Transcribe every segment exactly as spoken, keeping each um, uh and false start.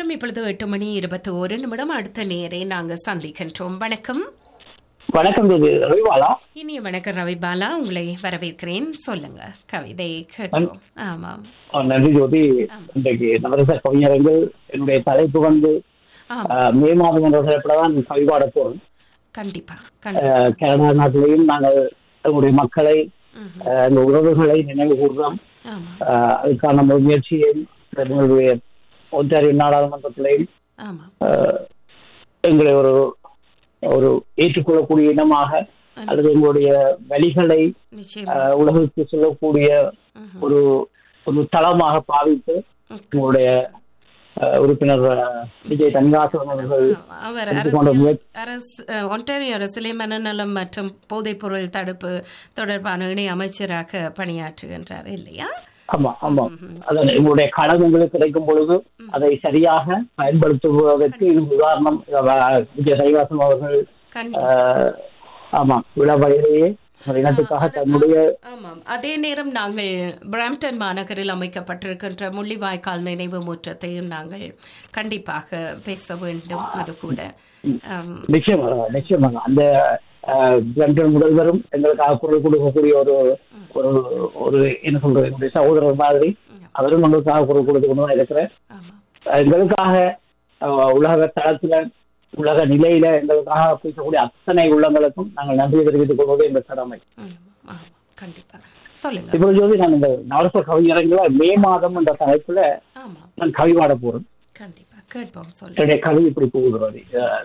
நேரம் இப்பொழுது எட்டு மணி இருபத்தி ஒரு நிமிடம். அடுத்த நேரை நாங்கள் சந்திக்கின்றோம். வணக்கம். வணக்கம் ரவிபாலா. இனிய வணக்கம் ரவிபாலா, உங்களை வரவேற்கிறேன். சொல்லுங்க, கவிதை கேட்கிறோம். ஆமாம், நன்றி ஜோதி. இன்றைக்கு நவரச கவிஞர்கள் என்னுடைய தலைப்பு வந்து மே மாதம் என்ற தலைப்பில்தான் கவிபாட போறோம். கண்டிப்பா. கனடா நாட்டிலையும் நாங்கள் எங்களுடைய மக்களை, அந்த உறவுகளை நினைவு கூறுறோம். அதுக்கான முயற்சியை எங்களுடைய ஒன்றாரிய நாடாளுமன்றத்திலையும் எங்களை ஒரு ஒரு ஏற்றுக்கொள்ளக்கூடிய இனமாக அல்லது எங்களுடைய வழிகளை உலகுக்கு சொல்லக்கூடிய ஒரு ஒரு தளமாக பாவித்து உங்களுடைய உறுப்பினர் விஜய் தனிகாசன் அவர்கள் ஒன்டாரியோ அரசிலே மனநலம் மற்றும் போதைப் பொருள் தடுப்பு தொடர்பான இணை அமைச்சராக பணியாற்றுகின்றார் இல்லையா? ஆமா ஆமா. அதன் எங்களுடைய கடன் உங்களுக்கு கிடைக்கும் பொழுது அதை சரியாக பயன்படுத்துவதற்கு இது உதாரணம். விஜய் தனிகாசன் அவர்கள் ஆமா விழா வயதையே இனத்துக்காக தன்னுடைய. ஆமாம், அதே நேரம் நாங்கள் பிராம்டன் மாநகரில் அமைக்கப்பட்டிருக்கின்ற முள்ளிவாய்க்கால் நினைவு முற்றத்தையும் நாங்கள் கண்டிப்பாக பேச வேண்டும். அது கூட நிச்சயமாக நிச்சயமாக அந்த பிராம்டன் முதல்வரும் எங்களுக்காக குரல் கொடுக்கக்கூடிய ஒரு ஒரு ஒரு என்ன சொல்றது, என்னுடைய சகோதரர் மாதிரி அவரும் எங்களுக்காக குரல் கொடுத்து கொண்டுதான் இருக்கிறேன். எங்களுக்காக உலக தளத்துல உலக நிலையில எங்களுக்காக பேசக்கூடிய அத்தனை உள்ளங்களுக்கும் நாங்கள் நன்றி தெரிவித்துக் கொள்வது எங்கள் கடமை. இப்போ ஜோதி, நான் இந்த நவரச கவிஞர்கள மே மாதம் என்ற தலைப்புல நான் கவி பாட போறேன். என்னுடைய கவி இப்படி போகிறது.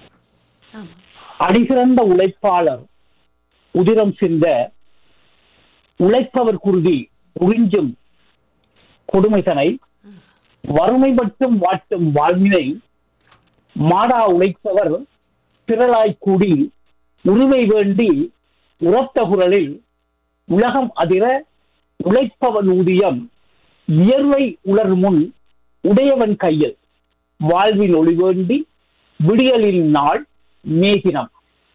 அடிசிறந்த உழைப்பாளர் உதிரம் சிந்த உழைப்பவர் குருதி உறிஞ்சும் கொடுமைதனை வறுமை மட்டும் வாட்டும் வாழ்வினை மாடா உழைப்பவர் திரளாய் கூடி உருவை வேண்டி உரத்த குரலில் உலகம் அதிர உழைப்பவன் ஊதியம் வியர்வை உலர் முன் உடையவன் கையில் வாழ்வில் ஒளி வேண்டி விடியலின் நாள் மேகினம்.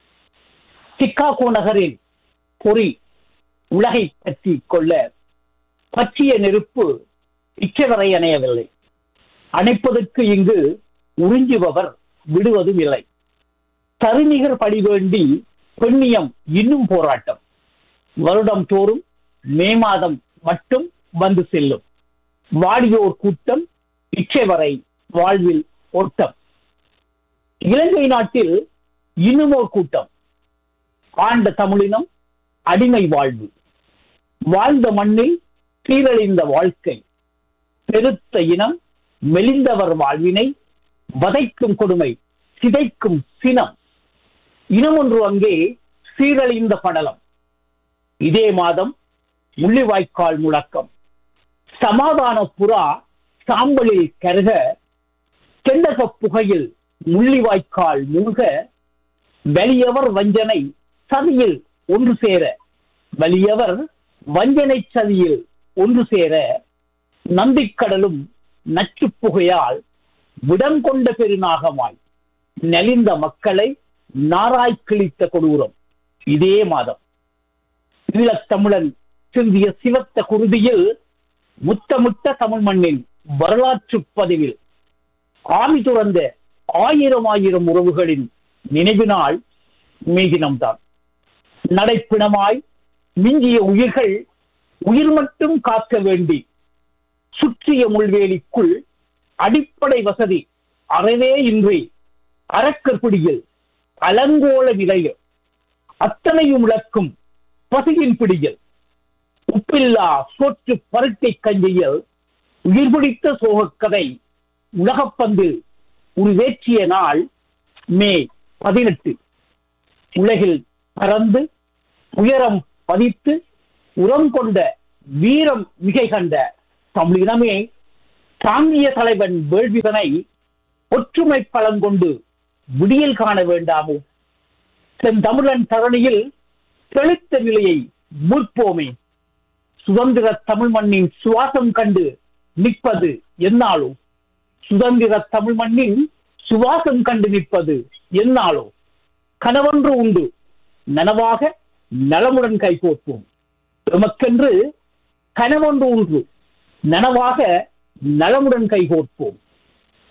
சிக்காகோ நகரில் பொறி உலகை பற்றி கொள்ள பற்றிய நெருப்பு இச்சவரை அணையவில்லை. அணைப்பதற்கு இங்கு உறிஞ்சுபவர் விடுவதும் இல்லை. தருநிகர் படி வேண்டி பெண்ணியம் இன்னும் போராட்டம். வருடம் தோறும் மே மாதம் மட்டும் வந்து செல்லும். வாடியோர் கூட்டம் இச்சவரை வாழ்வில் ஓட்டம். இலங்கை நாட்டில் இன்னுமோர் கூட்டம் ஆண்ட தமிழினம் அடிமை வாழ்வு. வாழ்ந்த மண்ணில் சீரழிந்த வாழ்க்கை. பெருத்த இனம் மெலிந்தவர் வாழ்வினை வதைக்கும் கொடுமை சிதைக்கும் சினம். இனம் ஒன்று அங்கே சீரழிந்த படலம். இதே மாதம் முள்ளிவாய்க்கால் முழக்கம். சமாதான புறா சாம்பலில் கருக செண்டக புகையில் முள்ளிவாய்க்கால் மூழ்க வலியவர் வஞ்சனை சதியில் ஒன்று சேர வலியவர் வஞ்சனை சதியில் ஒன்று சேர நந்திக்கடலும் நச்சு புகையால் விடம் கொண்ட பெருநாகமாய் நலிந்த மக்களை நாராய் கிழித்த கொடூரம். இதே மாதம் ஈழத்தமிழன் சிந்திய சிவத்த குருதியில் முத்தமிட்ட தமிழ் மண்ணின் வரலாற்று பதிவில் ஆமி துறந்த ஆயிரம் ஆயிரம் உறவுகளின் நினைவினால் மேதினம்தான். நடைப்பிணமாய் மிஞ்சிய உயிர்கள் உயிர் மட்டும் காக்க வேண்டி சுற்றிய முள்வேலிக்குள் அடிப்படை வசதி அறவே இன்றி அரக்கற்பிடியில் அலங்கோல நிலையில் அத்தனையும் விளக்கும் பசியின் பிடியில் உப்பில்லா சோற்று பருட்டை கஞ்சியில் உயிர் பிடித்த சோகக்கதை உலகப்பந்து உருவேற்றிய நாள் மே பதினெட்டு. உலகில் பறந்து உயரம் பதித்து உரம் கொண்ட வீரம் மிகை கண்ட தமிழினமே தாங்கிய தலைவன் வேள்விதனை ஒற்றுமை பலங்கொண்டு விடியல் காண வேண்டாமோ? தென் தமிழன் தரணியில் தெளித்த நிலையை மீட்போமே. சுதந்திர தமிழ் மண்ணின் சுவாசம் கண்டு நிற்பது என்னாலோ? சுதந்திர தமிழ் மண்ணின் சுவாசம் கண்டு நிற்பது என்னாலோ? கனவொன்று உண்டு நனவாக நலமுடன் கைகோர்ப்போம். எமக்கென்று கனவொன்று உண்டு நனவாக நலமுடன் கைகோர்ப்போம்.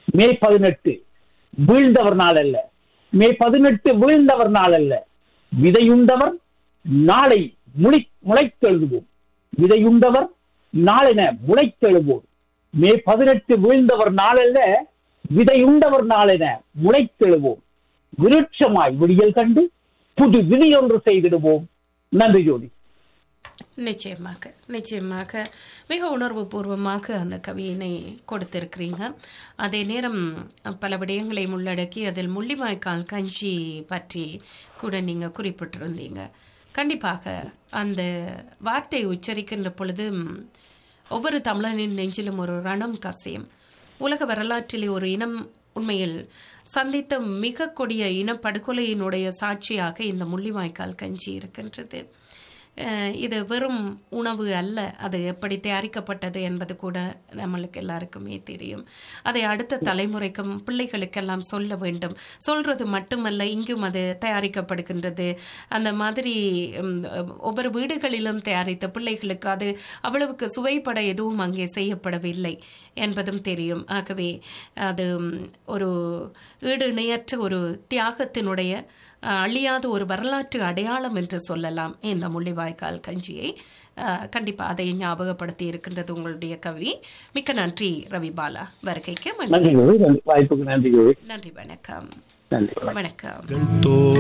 மே பதினெட்டு வீழ்ந்தவர் நாள் அல்ல, மே பதினெட்டு வீழ்ந்தவர் நாள் அல்ல, விதையுண்டவர் நாளை முளை முளைத்தெழுவோம், விதையுண்டவர் நாளென முளைத்தெழுவோம். மே பதினெட்டு வீழ்ந்தவர் நாளல்ல, விதையுண்டவர் நாளென முளைத்தெழுவோம். விருட்சமாய் விடியல் கண்டு புது விதியொன்று செய்திடுவோம். நன்றி ஜோதி. நிச்சயமாக நிச்சயமாக மிக உணர்வு பூர்வமாக அந்த கவியினை கொடுத்திருக்கிறீங்க. அதே நேரம் பல விடயங்களை உள்ளடக்கி அதில் முள்ளிவாய்க்கால் கஞ்சி பற்றி கூட நீங்க குறிப்பிட்டிருந்தீங்க. கண்டிப்பாக அந்த வார்த்தை உச்சரிக்கின்ற பொழுது ஒவ்வொரு தமிழனின் நெஞ்சிலும் ஒரு ரணம் கசியும். உலக வரலாற்றிலே ஒரு இனம் உண்மையில் சந்தித்த மிக கொடிய இனப்படுகொலையினுடைய சாட்சியாக இந்த முள்ளிவாய்க்கால் கஞ்சி இருக்கின்றது. இது வெறும் உணவு அல்ல, அது எப்படி தயாரிக்கப்பட்டது என்பது கூட நம்மளுக்கு எல்லாருக்குமே தெரியும். அதை அடுத்த தலைமுறைக்கும் பிள்ளைகளுக்கெல்லாம் சொல்ல வேண்டும். சொல்றது மட்டுமல்ல, இங்கும் அது தயாரிக்கப்படுகின்றது. அந்த மாதிரி ஒவ்வொரு வீடுகளிலும் தயாரித்த பிள்ளைகளுக்கு அது அவ்வளவுக்கு சுவைப்பட எதுவும் அங்கே செய்யப்படவில்லை என்பதும் தெரியும். ஆகவே அது ஒரு ஈடு இணையற்ற ஒரு தியாகத்தினுடைய அழியாத ஒரு வரலாற்று அடையாளம் என்று சொல்லலாம் இந்த முள்ளிவாய்க்கால் கஞ்சியை. கண்டிப்பா அதை ஞாபகப்படுத்தி இருக்கின்றது உங்களுடைய கவி. மிக்க நன்றி ரவிபாலா வருகைக்கு. நன்றி, வாய்ப்புக்கு நன்றி. நன்றி, வணக்கம். நன்றி, வணக்கம்.